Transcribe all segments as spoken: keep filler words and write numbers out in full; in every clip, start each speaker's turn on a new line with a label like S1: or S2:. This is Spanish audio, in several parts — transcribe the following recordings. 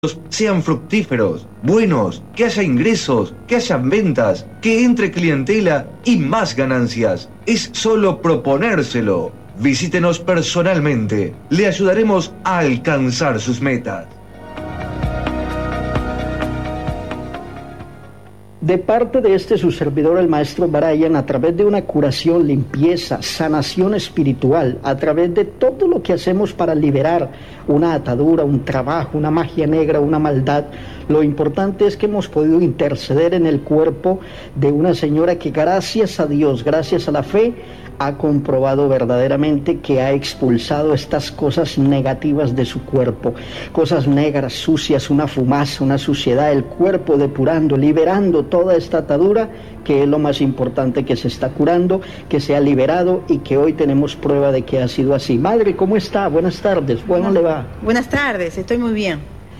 S1: sean fructíferos, buenos, que haya ingresos, que hayan ventas, que entre clientela y más ganancias. Es solo proponérselo. Visítenos personalmente. Le ayudaremos a alcanzar sus metas.
S2: De parte de este su servidor, el maestro Brian, a través de una curación, limpieza, sanación espiritual, a través de todo lo que hacemos para liberar una atadura, un trabajo, una magia negra, una maldad, lo importante es que hemos podido interceder en el cuerpo de una señora que, gracias a Dios, gracias a la fe, ha comprobado verdaderamente que ha expulsado estas cosas negativas de su cuerpo, cosas negras, sucias, una fumaza, una suciedad, el cuerpo depurando, liberando toda esta atadura, que es lo más importante, que se está curando, que se ha liberado y que hoy tenemos prueba de que ha sido así. Madre, ¿cómo está? Buenas tardes, ¿cómo le va?
S3: Buenas tardes, estoy muy bien.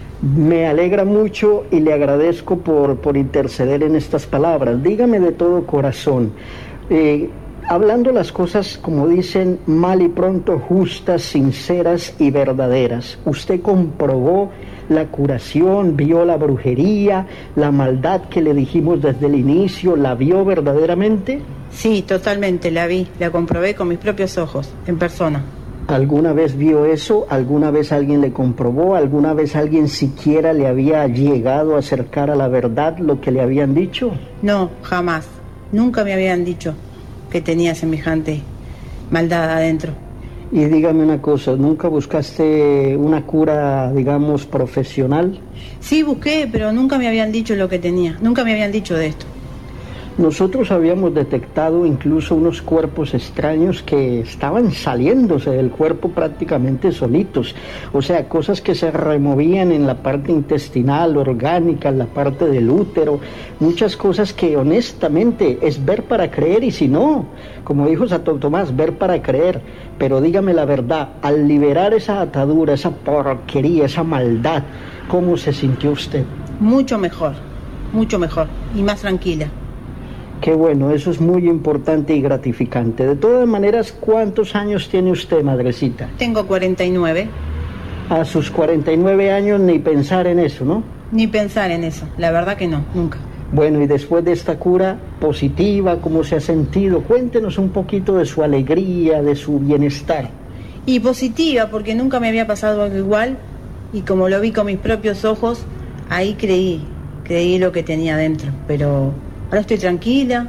S2: Me alegra mucho y le agradezco por, por interceder en estas palabras. Dígame de todo corazón, eh, hablando las cosas, como dicen, mal y pronto, justas, sinceras y verdaderas. ¿Usted comprobó la curación, vio la brujería, la maldad que le dijimos desde el inicio, la vio verdaderamente?
S3: Sí, totalmente, la vi, la comprobé con mis propios ojos, en persona.
S2: ¿Alguna vez vio eso? ¿Alguna vez alguien le comprobó? ¿Alguna vez alguien siquiera le había llegado a acercar a la verdad lo que le habían dicho?
S3: No, jamás. Nunca me habían dicho que tenía semejante maldad adentro.
S2: Y dígame una cosa, ¿nunca buscaste una cura, digamos, profesional?
S3: Sí, busqué, pero nunca me habían dicho lo que tenía. Nunca me habían dicho de esto.
S2: Nosotros habíamos detectado incluso unos cuerpos extraños que estaban saliéndose del cuerpo prácticamente solitos, o sea, cosas que se removían en la parte intestinal, orgánica, en la parte del útero, muchas cosas que honestamente es ver para creer, y si no, como dijo Santo Tomás, ver para creer. Pero dígame la verdad, al liberar esa atadura, esa porquería, esa maldad, ¿cómo se sintió usted?
S3: Mucho mejor, mucho mejor y más tranquila.
S2: Qué bueno, eso es muy importante y gratificante. De todas maneras, ¿cuántos años tiene usted, madrecita?
S3: Tengo cuarenta y nueve.
S2: A sus cuarenta y nueve años ni pensar en eso, ¿no?
S3: Ni pensar en eso, la verdad que no, nunca.
S2: Bueno, y después de esta cura positiva, ¿cómo se ha sentido? Cuéntenos un poquito de su alegría, de su bienestar.
S3: Y positiva, porque nunca me había pasado algo igual, y como lo vi con mis propios ojos, ahí creí, creí lo que tenía dentro, pero ahora estoy tranquila,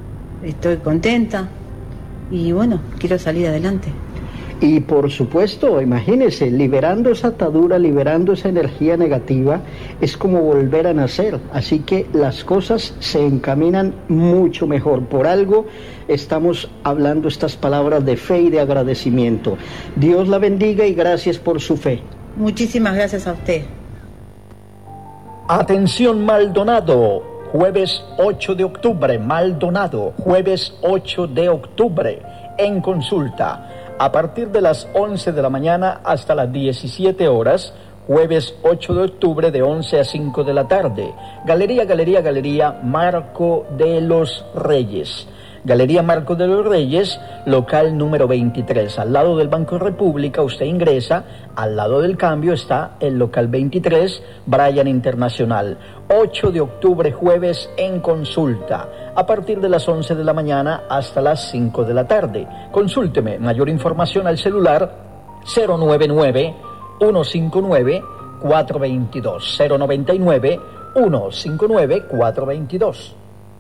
S3: estoy contenta y bueno, quiero salir adelante.
S2: Y por supuesto, imagínese, liberando esa atadura, liberando esa energía negativa, es como volver a nacer. Así que las cosas se encaminan mucho mejor. Por algo estamos hablando estas palabras de fe y de agradecimiento. Dios la bendiga y gracias por su fe.
S3: Muchísimas gracias a usted.
S4: Atención, Maldonado. Jueves ocho de octubre, Maldonado, jueves ocho de octubre, en consulta, a partir de las once de la mañana hasta las diecisiete horas, jueves ocho de octubre de once a cinco de la tarde, Galería, Galería, Galería Marco de los Reyes. Galería Marco de los Reyes, local número veintitrés, al lado del Banco República. Usted ingresa, al lado del cambio está el local veintitrés, Brian Internacional. ocho de octubre, jueves, en consulta, a partir de las once de la mañana hasta las cinco de la tarde. Consúlteme, mayor información al celular cero noventa y nueve, uno cinco nueve, cuatro dos dos, cero noventa y nueve, uno cinco nueve, cuatro dos dos.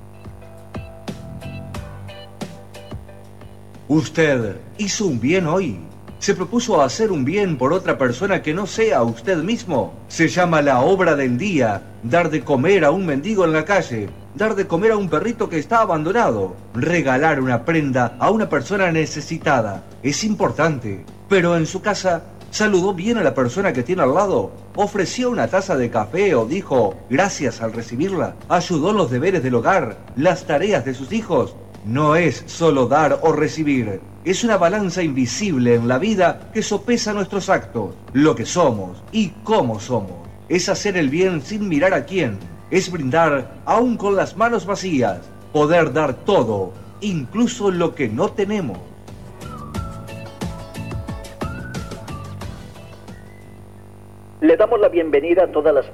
S1: Usted hizo un bien hoy. ¿Se propuso hacer un bien por otra persona que no sea usted mismo? Se llama la obra del día. Dar de comer a un mendigo en la calle. Dar de comer a un perrito que está abandonado. Regalar una prenda a una persona necesitada. Es importante. Pero en su casa, ¿saludó bien a la persona que tiene al lado? ¿Ofreció una taza de café o dijo gracias al recibirla? ¿Ayudó en los deberes del hogar? ¿Las tareas de sus hijos? No es solo dar o recibir, es una balanza invisible en la vida que sopesa nuestros actos, lo que somos y cómo somos. Es hacer el bien sin mirar a quién, es brindar aún con las manos vacías, poder dar todo, incluso lo que no tenemos.
S4: Le damos la bienvenida a todas las